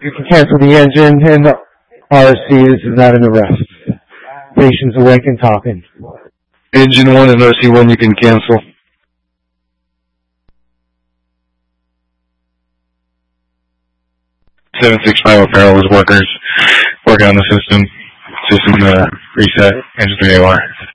You can cancel the engine, and the RC is not an arrest. Patient's awake and talking. Engine 1 and RC 1 you can cancel. 765 apparel is workers working on the system. System reset. Engine 3 AR.